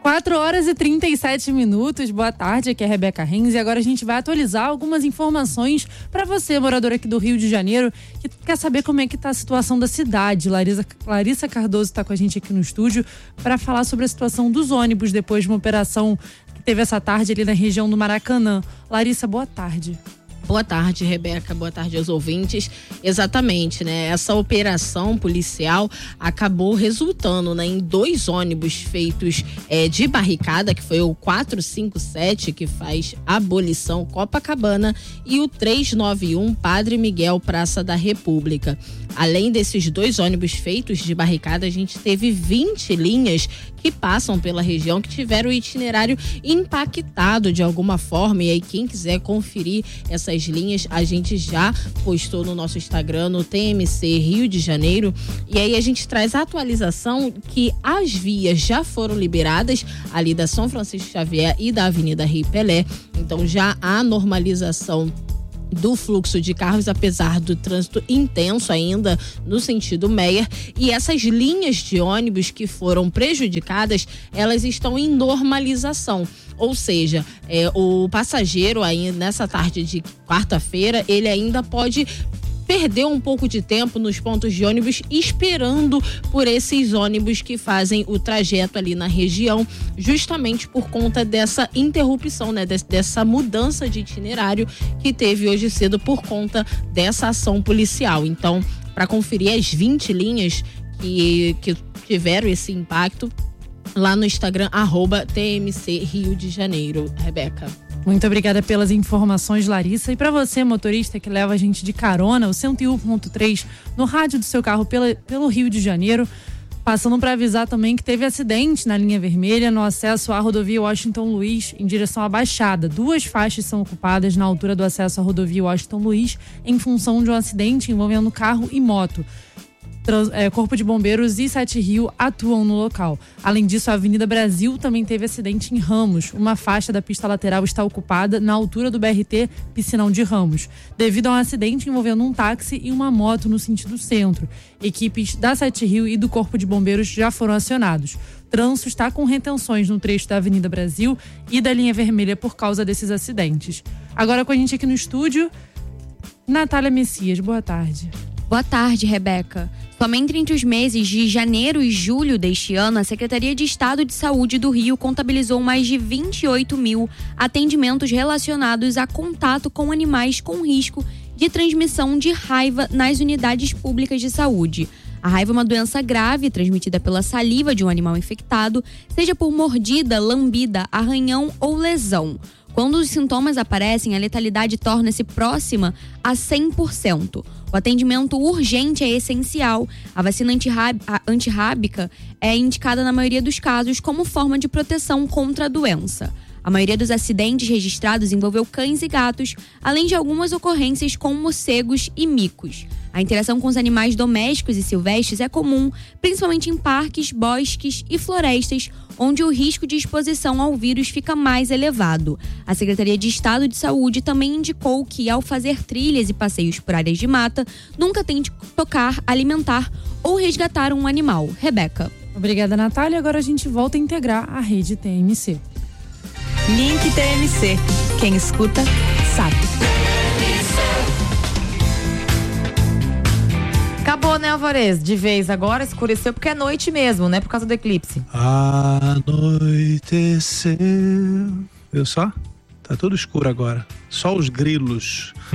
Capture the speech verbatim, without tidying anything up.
quatro horas e trinta e sete minutos. Boa tarde, aqui é a Rebeca Renz e agora a gente vai atualizar algumas informações para você, morador aqui do Rio de Janeiro, que quer saber como é que tá a situação da cidade. Larissa, Larissa Cardoso está com a gente aqui no estúdio para falar sobre a situação dos ônibus depois de uma operação que teve essa tarde ali na região do Maracanã. Larissa, boa tarde. Boa tarde, Rebeca. Boa tarde aos ouvintes. Exatamente, né? Essa operação policial acabou resultando, né, em dois ônibus feitos é, de barricada, que foi o quatrocentos e cinquenta e sete, que faz abolição Copacabana, e o trezentos e noventa e um Padre Miguel, Praça da República. Além desses dois ônibus feitos de barricada, a gente teve vinte linhas que passam pela região, que tiveram o itinerário impactado de alguma forma. E aí, quem quiser conferir essas linhas, a gente já postou no nosso Instagram, no T M C Rio de Janeiro. E aí a gente traz a atualização que as vias já foram liberadas ali da São Francisco Xavier e da Avenida Rei Pelé. Então já há normalização do fluxo de carros, apesar do trânsito intenso ainda no sentido Meyer. E essas linhas de ônibus que foram prejudicadas, elas estão em normalização. Ou seja, é, o passageiro aí nessa tarde de quarta-feira, ele ainda pode perder um pouco de tempo nos pontos de ônibus esperando por esses ônibus que fazem o trajeto ali na região, justamente por conta dessa interrupção, né, dessa mudança de itinerário que teve hoje cedo por conta dessa ação policial. Então, para conferir as vinte linhas que, que tiveram esse impacto, lá no Instagram, arroba T M C Rio de Janeiro. Rebeca. Muito obrigada pelas informações, Larissa. E para você, motorista que leva a gente de carona, o cento e um ponto três no rádio do seu carro pela, pelo Rio de Janeiro, passando para avisar também que teve acidente na linha vermelha no acesso à rodovia Washington Luiz em direção à Baixada. Duas faixas são ocupadas na altura do acesso à rodovia Washington Luiz em função de um acidente envolvendo carro e moto. Trans, é, Corpo de Bombeiros e Sete Rio atuam no local. Além disso, a Avenida Brasil também teve acidente em Ramos. Uma faixa da pista lateral está ocupada na altura do B R T Piscinão de Ramos, devido a um acidente envolvendo um táxi e uma moto no sentido centro. Equipes da Sete Rio e do Corpo de Bombeiros já foram acionados. O trânsito está com retenções no trecho da Avenida Brasil e da linha vermelha por causa desses acidentes. Agora com a gente aqui no estúdio, Natália Messias. Boa tarde. Boa tarde, Rebeca. Somente entre os meses de janeiro e julho deste ano, a Secretaria de Estado de Saúde do Rio contabilizou mais de vinte e oito mil atendimentos relacionados a contato com animais com risco de transmissão de raiva nas unidades públicas de saúde. A raiva é uma doença grave transmitida pela saliva de um animal infectado, seja por mordida, lambida, arranhão ou lesão. Quando os sintomas aparecem, a letalidade torna-se próxima a cem por cento. O atendimento urgente é essencial. A vacina antirrábica é indicada na maioria dos casos como forma de proteção contra a doença. A maioria dos acidentes registrados envolveu cães e gatos, além de algumas ocorrências com morcegos e micos. A interação com os animais domésticos e silvestres é comum, principalmente em parques, bosques e florestas, onde o risco de exposição ao vírus fica mais elevado. A Secretaria de Estado de Saúde também indicou que, ao fazer trilhas e passeios por áreas de mata, nunca tente tocar, alimentar ou resgatar um animal. Rebeca. Obrigada, Natália. Agora a gente volta a integrar a rede T M C. Link T M C. Quem escuta, sabe. Acabou, né, Alvarez? De vez agora, escureceu porque é noite mesmo, né? Por causa do eclipse. Anoiteceu. Viu só? Tá tudo escuro agora. Só os grilos